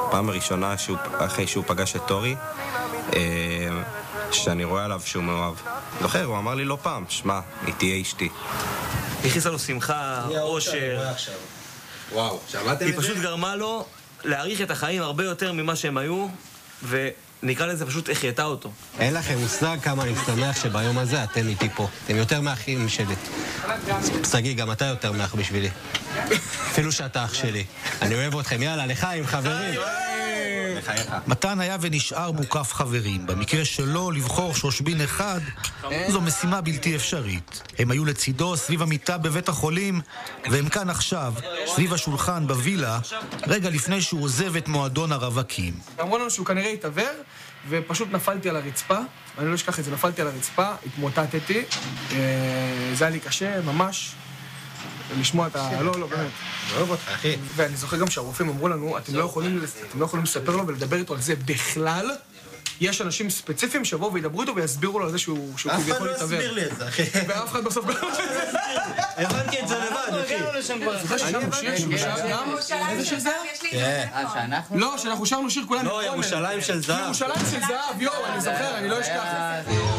פעם הראשונה אחרי שהוא פגש את טורי, שאני רואה עליו שהוא מאוהב. זוכר, הוא אמר לי לא פעם, שמע, היא תהיה אשתי. הכניסה לו שמחה, אושר. וואו, שמעתם את זה? היא פשוט גרמה לו להעריך את החיים הרבה יותר ממה שהם היו, ונקרא לזה פשוט החייתה אותו. אין לכם מושג כמה אני שמח שביום הזה אתם איתי פה. אתם יותר מאחים שלי. סגי, גם אתה יותר מאח בשבילי. אפילו שאתה אח שלי. אני אוהב אתכם, יאללה, לחיים, חברים. מתן היה ונשאר מוקף חברים. במקרה שלו, לבחור שושבין אחד זו משימה בלתי אפשרית. הם היו לצידו סביב המיטה בבית החולים, והם כאן עכשיו, סביב השולחן בווילה, רגע לפני שהוא עוזב את מועדון הרווקים. אמרו לנו שהוא כנראה התעוור, ופשוט נפלתי על הרצפה. אני לא אשכח את זה, נפלתי על הרצפה, התמוטטתי. זה היה לי קשה, ממש. לשמוע את ה... לא, באמת. לא אוהב אותך, אחי. ואני זוכר גם שהרופאים אמרו לנו, אתם לא יכולים לספר לו ולדבר איתו על זה בכלל. יש אנשים ספציפיים שיבואו וידברו איתו ויסבירו לו על זה שהוא כביכול להתעוור. אף אחד לא יסביר לי את זה, אחי. ואף אחד בסוף... הבנתי את זה לבד, אחי. זוכר ששרנו שיר שהוא שר גם? איזה שיר זה? לא, שאנחנו שרנו שיר כולנו. לא, ירושלים של זהב. ירושלים של זהב, יואו, אני זוכר, אני לא אשכח.